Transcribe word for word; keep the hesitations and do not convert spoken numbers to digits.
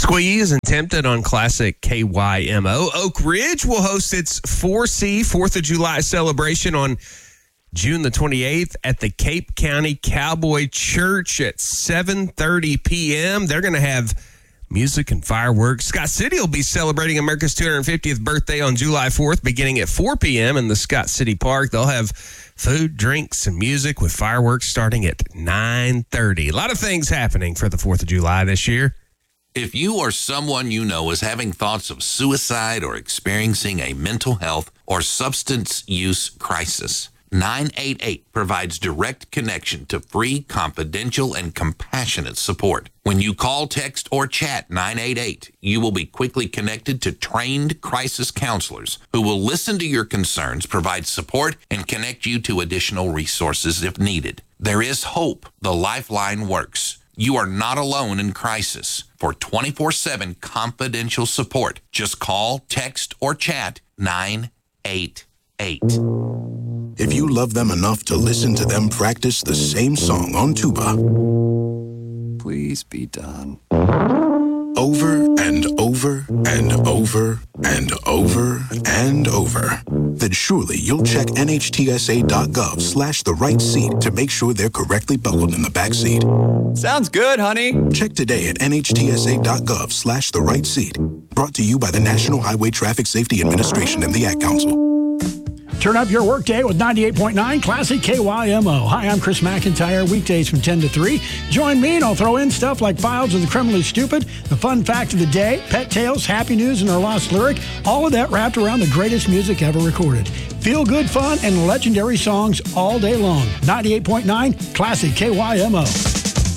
Squeeze and Tempted on Classic K Y M O. Oak Ridge will host its four C fourth of July celebration on June the twenty-eighth at the Cape County Cowboy Church at seven thirty p.m. They're going to have music and fireworks. Scott City will be celebrating America's two hundred fiftieth birthday on July fourth, beginning at four p.m. in the Scott City Park. They'll have food, drinks, and music with fireworks starting at nine thirty. A lot of things happening for the fourth of July this year. If you or someone you know is having thoughts of suicide or experiencing a mental health or substance use crisis, nine eight eight provides direct connection to free, confidential, and compassionate support. When you call, text, or chat nine eight eight, you will be quickly connected to trained crisis counselors who will listen to your concerns, provide support, and connect you to additional resources if needed. There is hope. The Lifeline works. You are not alone in crisis. For twenty-four seven confidential support, just call, text, or chat nine eight eight. If you love them enough to listen to them practice the same song on tuba, please be done. Over and over and over and over and over, then surely you'll check nhtsa.gov slash the right seat to make sure they're correctly buckled in the back seat. Sounds good, honey. Check today at nhtsa.gov slash the right seat. Brought to you by the National Highway Traffic Safety Administration and the Ad Council. Turn up your workday with ninety-eight point nine Classic K Y M O. Hi, I'm Chris McIntyre, weekdays from ten to three. Join me and I'll throw in stuff like Files of the Criminally Stupid, the fun fact of the day, pet tales, happy news, and our lost lyric. All of that wrapped around the greatest music ever recorded. Feel good fun and legendary songs all day long. ninety-eight point nine Classic K Y M O.